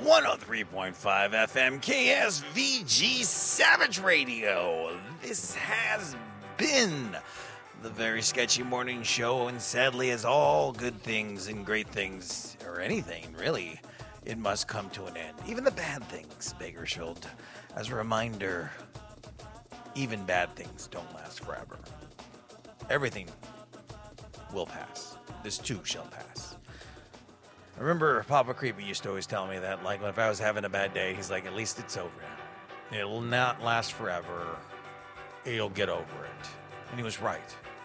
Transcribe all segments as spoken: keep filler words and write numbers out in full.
one oh three point five F M K S V G Savage Radio. This has been the Very Sketchy Morning Show, and sadly, as all good things and great things, or anything really, it must come to an end. Even the bad things, Bakersfield. As a reminder, even bad things don't last forever. Everything will pass. This too shall pass. I remember Papa Creepy used to always tell me that, like, if I was having a bad day, he's like, at least it's over now. It will not last forever. You'll get over it. And he was right.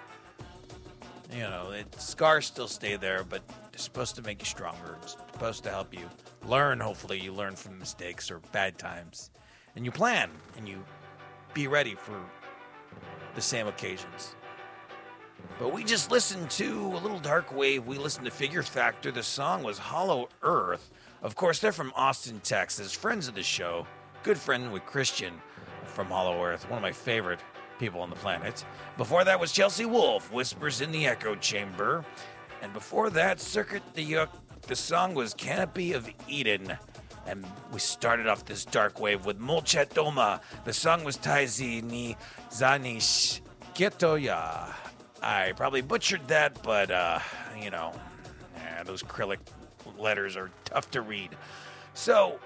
You know, it, scars still stay there, but it's supposed to make you stronger. It's supposed to help you learn. Hopefully you learn from mistakes or bad times. And you plan, and you be ready for the same occasions. But we just listened to a little dark wave. We listened to Figure Factor. The song was Hollow Earth. Of course, they're from Austin, Texas. Friends of the show. Good friend with Christian from Hollow Earth. One of my favorite people on the planet. Before that was Chelsea Wolfe, Whispers in the Echo Chamber. And before that, Circuit the Yuck. The song was Canopy of Eden. And we started off this dark wave with Molchat Doma. The song was Taizi ni Zanish Ketoya. I probably butchered that, but, uh, you know, yeah, those Cyrillic letters are tough to read. So,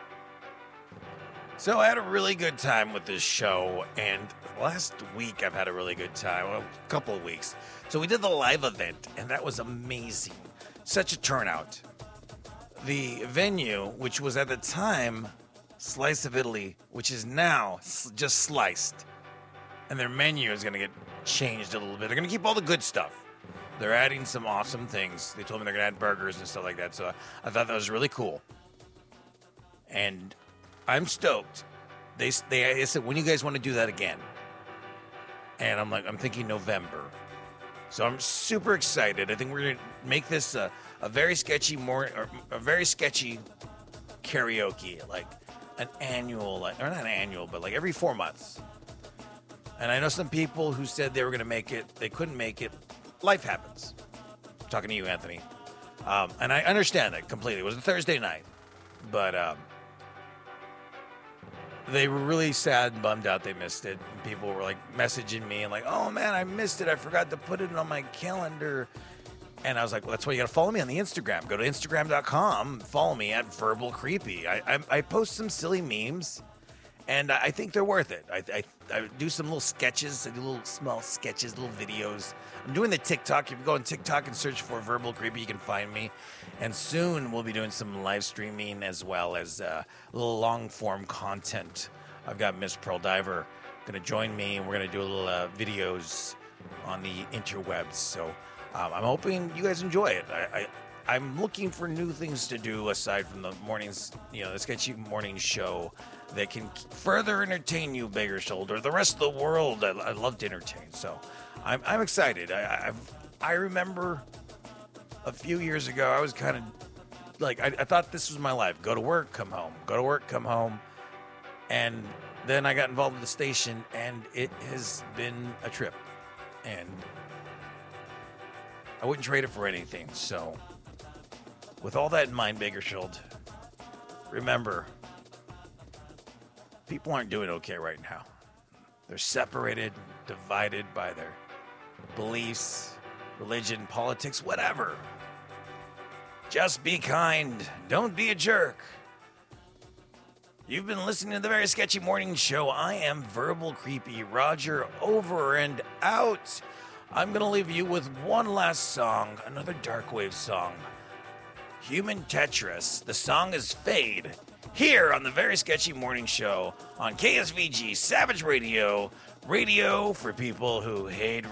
so I had a really good time with this show, and last week I've had a really good time, well, a couple of weeks. So we did the live event, and that was amazing. Such a turnout. The venue, which was at the time Slice of Italy, which is now just Sliced, and their menu is going to get changed a little bit. They're going to keep all the good stuff. They're adding some awesome things. They told me they're going to add burgers and stuff like that, so I thought that was really cool. And I'm stoked. They, they, they said, when you guys want to do that again? And I'm like, I'm thinking November. So I'm super excited. I think we're going to make this a, a very sketchy more, or a very sketchy karaoke, like an annual, like, or not an annual, but like every four months. And I know some people who said they were going to make it, they couldn't make it. Life happens. I'm talking to you, Anthony. Um, and I understand that completely. It was a Thursday night. But um, they were really sad and bummed out they missed it. And people were like messaging me and like, oh man, I missed it. I forgot to put it on my calendar. And I was like, well, that's why you got to follow me on the Instagram. Go to Instagram dot com. Follow me at Verbal Creepy. I, I, I post some silly memes. And I think they're worth it. I, I I do some little sketches. I do little small sketches, little videos. I'm doing the TikTok. If you go on TikTok and search for Verbal Creepy, you can find me. And soon we'll be doing some live streaming as well as uh, a little long-form content. I've got Miss Pearl Diver going to join me, and we're going to do a little uh, videos on the interwebs. So um, I'm hoping you guys enjoy it. I, I I'm looking for new things to do aside from the mornings, you know, the sketchy morning show that can further entertain you, Bakersfield, or the rest of the world. I, I love to entertain, so I'm, I'm excited. I, I've, I remember a few years ago, I was kind of like, I, I thought this was my life. Go to work, come home. Go to work, come home. And then I got involved with the station, and it has been a trip. And I wouldn't trade it for anything, so with all that in mind, Bakersfield, remember, people aren't doing okay right now. They're separated, divided by their beliefs, religion, politics, whatever. Just be kind. Don't be a jerk. You've been listening to the Very Sketchy Morning Show. I am Verbal Creepy Roger, over and out. I'm going to leave you with one last song, another Darkwave song. Human Tetris. The song is Fade. Here on the Very Sketchy Morning Show on K S V G Savage Radio. Radio for people who hate